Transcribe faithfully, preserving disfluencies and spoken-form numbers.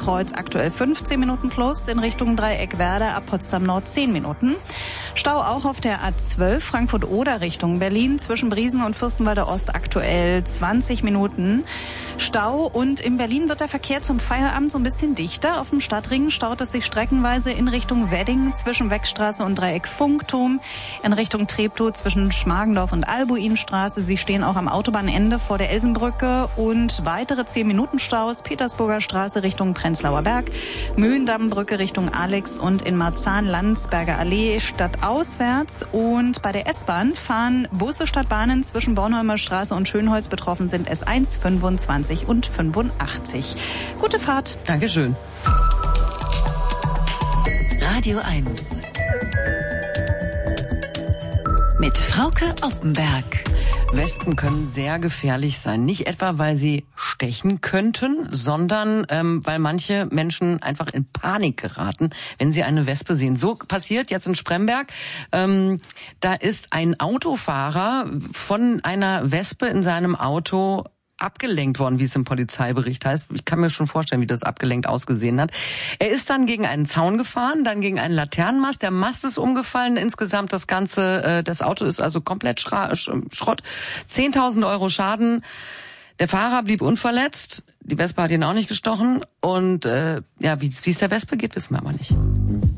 Kreuz aktuell fünfzehn Minuten plus, in Richtung Dreieck-Werder ab Potsdam Nord zehn Minuten. Stau auch auf der A zwölf Frankfurt-Oder Richtung Berlin zwischen Briesen und Fürstenwalder Ost aktuell zwanzig Minuten. Stau und in Berlin wird der Verkehr zum Feierabend so ein bisschen dichter. Auf dem Stadtring staut es sich streckenweise in Richtung Wedding zwischen Weckstraße und Dreieck Funkturm, in Richtung Treptow zwischen Schmargendorf und Albuinstraße. Sie stehen auch am Autobahnende vor der Elsenbrücke und weitere zehn Minuten Staus Petersburger Straße Richtung Prenzlauer Berg, Mühlendammbrücke Richtung Alex und in Marzahn-Landsberger Allee stadtauswärts. Und bei der S-Bahn fahren Busse statt Bahnen zwischen Bornholmer Straße und Schönholz. Betroffen sind S eins, fünfundzwanzig und fünfundachtzig. Gute Fahrt. Dankeschön. Radio eins. Mit Frauke Oppenberg. Wespen können sehr gefährlich sein. Nicht etwa, weil sie stechen könnten, sondern ähm, weil manche Menschen einfach in Panik geraten, wenn sie eine Wespe sehen. So passiert jetzt in Spremberg. Ähm, da ist ein Autofahrer von einer Wespe in seinem Auto abgelenkt worden, wie es im Polizeibericht heißt. Ich kann mir schon vorstellen, wie das abgelenkt ausgesehen hat. Er ist dann gegen einen Zaun gefahren, dann gegen einen Laternenmast. Der Mast ist umgefallen. Insgesamt das ganze, äh, das Auto ist also komplett schra- Schrott. zehntausend Euro Schaden. Der Fahrer blieb unverletzt. Die Wespe hat ihn auch nicht gestochen. Und äh, ja, wie es der Wespe geht, wissen wir aber nicht.